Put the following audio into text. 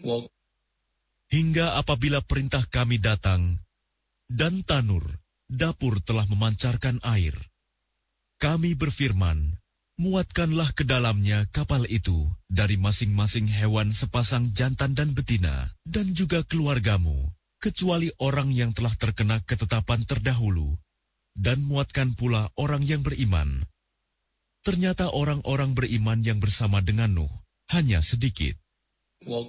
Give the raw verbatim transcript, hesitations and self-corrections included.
Hingga apabila perintah kami datang, dan tanur, dapur telah memancarkan air, kami berfirman, muatkanlah ke dalamnya kapal itu dari masing-masing hewan sepasang jantan dan betina, dan juga keluargamu, kecuali orang yang telah terkena ketetapan terdahulu, dan muatkan pula orang yang beriman. Ternyata orang-orang beriman yang bersama dengan Nuh hanya sedikit.